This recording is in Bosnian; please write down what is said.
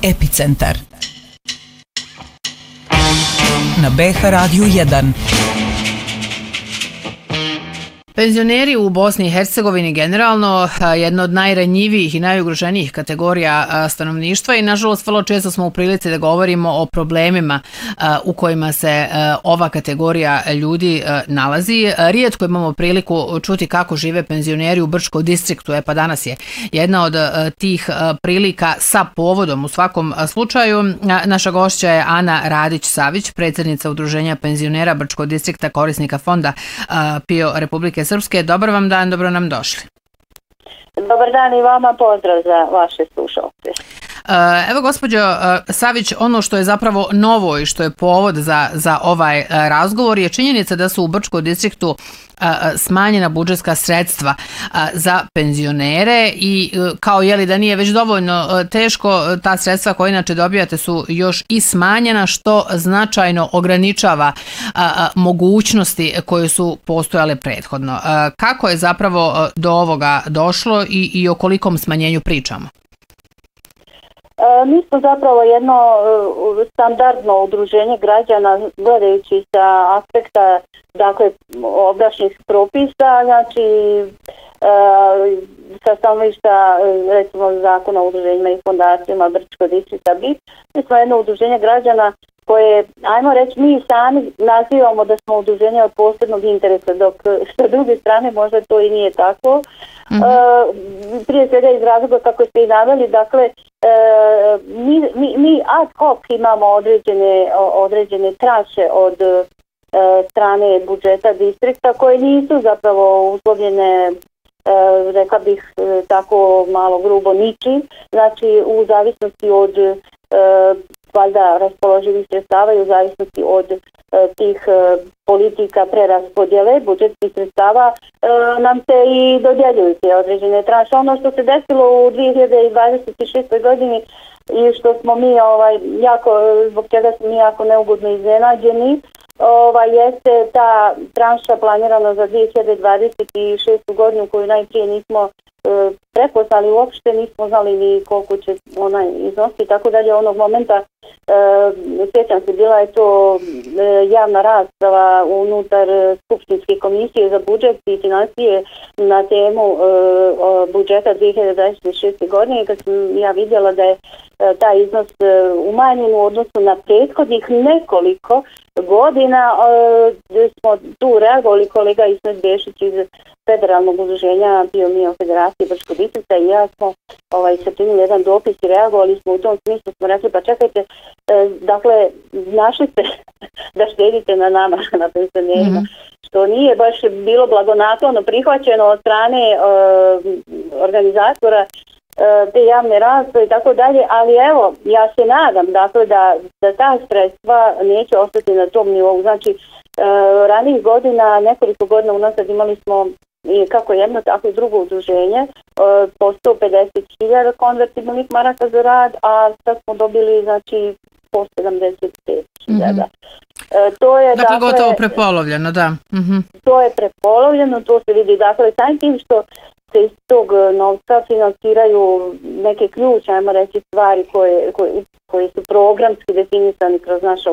Epicentar na BH Radiju 1. Penzioneri u Bosni i Hercegovini generalno jedna od najranjivijih i najugroženijih kategorija stanovništva i nažalost vrlo često smo u prilici da govorimo o problemima u kojima se ova kategorija ljudi nalazi. Rijetko imamo priliku čuti kako žive penzioneri u Brčkom distriktu, pa danas je jedna od tih prilika sa povodom u svakom slučaju. Naša gošća je Ana Radić-Savić, predsjednica Udruženja penzionera Brčkog distrikta, korisnika fonda PIO Republike Srpske. Dobar vam dan, dobro nam došli. Dobar dan i vama, pozdrav za vaše slušalce. Evo gospođo Savić, ono što je zapravo novo i što je povod za ovaj razgovor je činjenica da su u Brčkom distriktu smanjena budžetska sredstva za penzionere i kao da nije već dovoljno teško, ta sredstva koje inače dobijate su još i smanjena, što značajno ograničava mogućnosti koje su postojale prethodno. Kako je zapravo do ovoga došlo i o kolikom smanjenju pričamo? Mi smo zapravo jedno standardno udruženje građana gledajući sa aspekta obdašnjih propisa, znači sa stanovišta recimo zakona o udruženjima i fondacijama Brčkog distrikta BIF. Mi smo jedno udruženje građana koje, ajmo reći, mi sami nazivamo da smo udruženje od posebnog interesa, dok sa druge strane možda to i nije tako. Prije svega iz razloga kako ste i naveli, dakle, mi ad hoc imamo određene traše od strane budžeta distrikta koje nisu zapravo uslovljene, rekla bih tako malo grubo, ničim. Znači u zavisnosti od valjda raspoloživih sredstava i u zavisnosti od tih politika preraspodjele budžetskih sredstava nam se i dodjeljuju te određene tranše. Ono što se desilo u 2026. godini i što smo mi zbog čega smo mi jako neugodno iznenađeni, jeste ta tranša planirana za 2026. godinu koju najprije nismo prepoznali, uopšte nismo znali ni koliko će ona iznositi, tako dalje. Onog momenta, sjećam se, bila je to javna rasprava unutar Skupštinske komisije za budžet i financije na temu budžeta 2026. godine, kad sam ja vidjela da je taj iznos umanjen u odnosu na prethodnih nekoliko godina, smo tu reagovali, kolega Ismet Bešić iz Federalnog udruženja PIO Federacije Brčkog distrikta i ja smo sačinili jedan dopis i reagovali smo u tom smislu, smo rekli pa čekajte, dakle našli ste da štedite na nama, na penzionerima, što nije baš bilo blagonaklono prihvaćeno od strane organizatora te javne rasprave i tako dalje, ali evo, ja se nadam dakle da ta sredstva neće ostati na tom nivou. Znači, ranijih godina, nekoliko godina unazad imali smo i kako jedno, tako i drugo udruženje po 150.000 konvertibilnih maraka za rad, a sad smo dobili znači po 75.000. To je dakle gotovo prepolovljeno, da. To je prepolovljeno, to se vidi dakle samim tim što se iz tog novca financiraju neke ključne, ajmo reći, stvari koje su programski definisani kroz naša